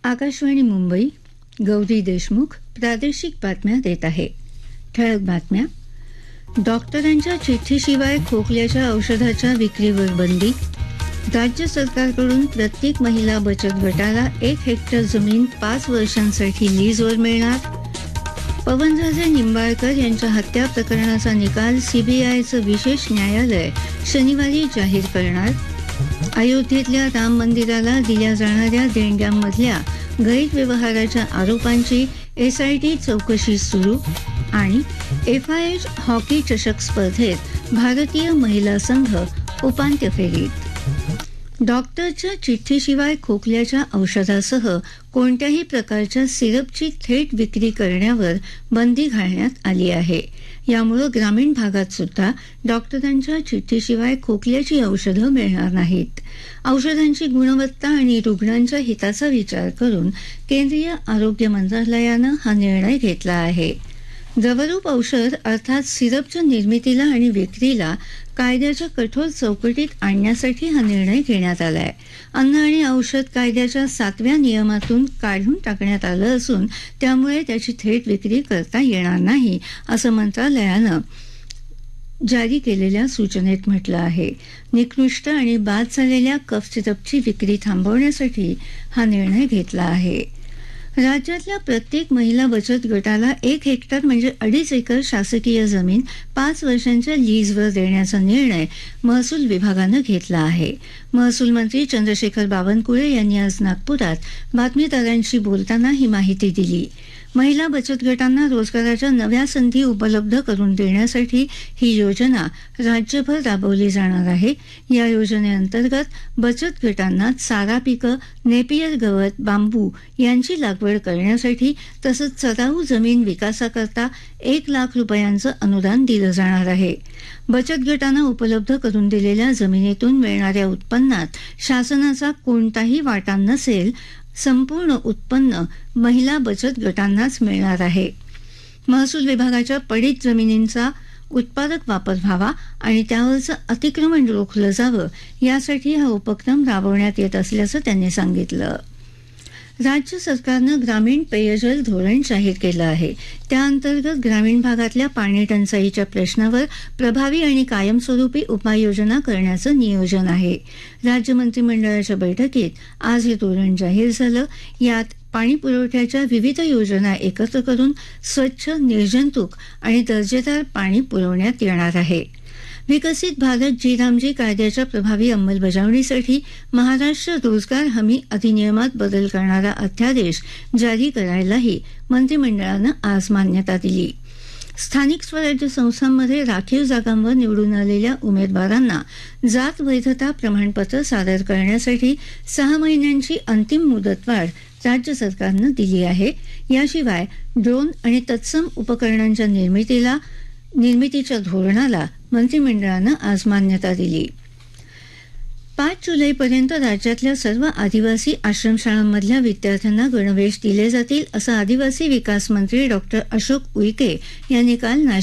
आकाशवाणी मुंबई. गौरी देशमुख प्रादेशिक बातम्या देत आहे. ठळक बातम्या. डॉक्टरांच्या चिठ्ठीशिवाय खोकल्याच्या औषधाच्या विक्रीवर बंदी. राज्य सरकारकडून प्रत्येक महिला बचत गटाला 1 हेक्टर जमीन 5 वर्षांसाठी लीजवर मिळणार. पवनराजे निंबाळकर यांच्या हत्या प्रकरणाचा निकाल सीबीआयचं विशेष न्यायालय शनिवारी जाहीर करणार. अयोध्येतल्या राम मंदिराला दिल्या जाणाऱ्या देणग्यांमधल्या गैरव्यवहाराच्या आरोपांची एसआयटी चौकशी सुरू. आणि FIH हॉकी चषक स्पर्धेत भारतीय महिला संघ उपांत्य फेरीत. डॉक्टरच्या चिठ्ठीशिवाय खोकल्याच्या औषधासह कोणत्याही प्रकारच्या सिरपची थेट विक्री करण्यावर बंदी घालण्यात आली आहे. यामुळे ग्रामीण भागात सुद्धा डॉक्टरांच्या चिठ्ठीशिवाय खोकल्याची औषधं मिळणार नाहीत. औषधांची गुणवत्ता आणि रुग्णांच्या हिताचा विचार करून केंद्रीय आरोग्य मंत्रालयानं हा निर्णय घेतला आहे. द्रवरूप औषध अर्थात सिरपच्या निर्मितीला आणि विक्रीला कायद्याच्या कठोर चौकटीत आणण्यासाठी हा निर्णय घेण्यात आला आहे. अन्न आणि औषध कायद्याच्या 7व्या नियमातून काढून टाकण्यात आलं असून त्यामुळे त्याची थेट विक्री करता येणार नाही असं मंत्रालयानं जारी केलेल्या सूचनेत म्हटलं आहे. निकृष्ट आणि बाद झालेल्या कफ सिरपची विक्री थांबवण्यासाठी हा निर्णय घेतला आहे. राज्यातल्या प्रत्येक महिला बचत गटाला 1 हेक्टर म्हणजे 2.5 एकर शासकीय जमीन 5 वर्षांच्या लीजवर देण्याचा निर्णय महसूल विभागानं घेतला आहे. महसूल मंत्री चंद्रशेखर बावनकुळे यांनी आज नागपुरात बातमीदारांशी बोलताना ही माहिती दिली. महिला बचत गटांना रोजगाराच्या नव्या संधी उपलब्ध करून देण्यासाठी ही योजना राज्यभर राबवली जाणार आहे. या योजनेअंतर्गत बचत गटांना चारा पिकं, नेपियर गवत, बांबू यांची लागवड करण्यासाठी तसंच चराऊ जमीन विकासाकरता 1 लाख रुपयांचं अनुदान दिलं जाणार आहे. बचत गटांना उपलब्ध करून दिलेल्या जमिनीतून मिळणाऱ्या उत्पन्नात शासनाचा कोणताही वाटा नसेल. संपूर्ण उत्पन्न महिला बचत गटांनाच मिळणार आहे. महसूल विभागाच्या पडीत जमिनींचा उत्पादक वापर व्हावा आणि त्यावरचं अतिक्रमण रोखलं जावं यासाठी हा उपक्रम राबवण्यात येत असल्याचं त्यांनी सांगितलं. राज्य सरकारनं ग्रामीण पेयजल धोरण जाहीर केलं आहे. त्याअंतर्गत ग्रामीण भागातल्या पाणी टंचाईच्या प्रश्नावर प्रभावी आणि कायमस्वरूपी उपाययोजना करण्याचं नियोजन आहे. राज्य मंत्रिमंडळाच्या बैठकीत आज हे धोरण जाहीर झालं. यात पाणी पुरवठ्याच्या विविध योजना एकत्र करून स्वच्छ, निर्जंतुक आणि दर्जेदार पाणी पुरवण्यात येणार आहे. विकसित भारत जी रामजी कायद्याच्या प्रभावी अंमलबजावणीसाठी महाराष्ट्र रोजगार हमी अधिनियमात बदल करणारा अध्यादेश जारी करायलाही मंत्रिमंडळानं आज मान्यता दिली. स्थानिक स्वराज्य संस्थांमध्ये राखीव जागांवर निवडून आलेल्या उमेदवारांना जात वैधता प्रमाणपत्र सादर करण्यासाठी 6 महिन्यांची अंतिम मुदतवाढ राज्य सरकारनं दिली आहे. याशिवाय ड्रोन आणि तत्सम उपकरणांच्या निर्मितीच्या धोरणाला मंत्रिमंडळानं आज मान्यता दिली. 5 जुलैपर्यंत राज्यातल्या सर्व आदिवासी आश्रमशाळांमधल्या विद्यार्थ्यांना गणवेश दिले जातील असं आदिवासी विकास मंत्री डॉ. अशोक उईके यांनी काल